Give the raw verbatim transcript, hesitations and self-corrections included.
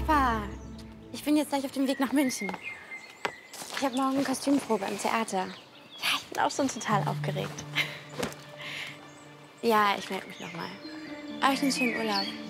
Papa, ich bin jetzt gleich auf dem Weg nach München. Ich habe morgen Kostümprobe im Theater. Ja, ich bin auch schon total aufgeregt. Ja, ich melde mich noch mal. Euch einen schönen Urlaub.